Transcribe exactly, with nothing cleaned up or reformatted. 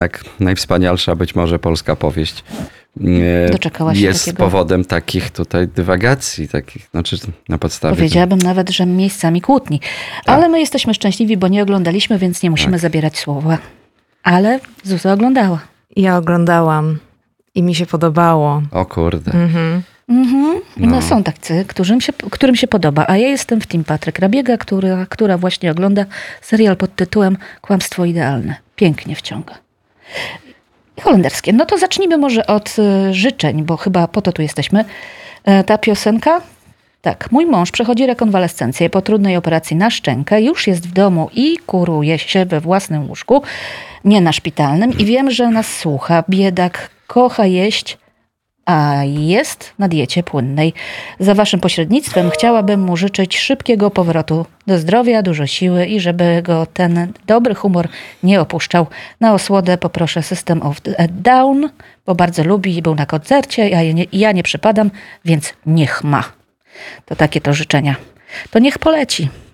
Tak, najwspanialsza być może polska powieść e, Doczekała się jest takiego... powodem takich tutaj dywagacji, takich, znaczy na podstawie... Powiedziałabym nawet, że miejscami kłótni. Tak. Ale my jesteśmy szczęśliwi, bo nie oglądaliśmy, więc nie musimy Tak. zabierać słowa. Ale Zuza oglądała. Ja oglądałam i mi się podobało. O kurde. Mhm. Mhm. No. No. są tacy, którym się, którym się podoba. A ja jestem w team Patryk Rabiega, która, która właśnie ogląda serial pod tytułem Kłamstwo idealne. Pięknie wciąga. Holenderskie. No to zacznijmy może od y, życzeń, bo chyba po to tu jesteśmy. E, ta piosenka? Tak. Mój mąż przechodzi rekonwalescencję po trudnej operacji na szczękę. Już jest w domu i kuruje się we własnym łóżku, nie na szpitalnym. I wiem, że nas słucha. Biedak kocha jeść, a jest na diecie płynnej. Za waszym pośrednictwem chciałabym mu życzyć szybkiego powrotu do zdrowia, dużo siły i żeby go ten dobry humor nie opuszczał. Na osłodę poproszę System of a Down, bo bardzo lubi i był na koncercie, ja nie, ja nie przypadam, więc niech ma. To takie to życzenia. To niech poleci.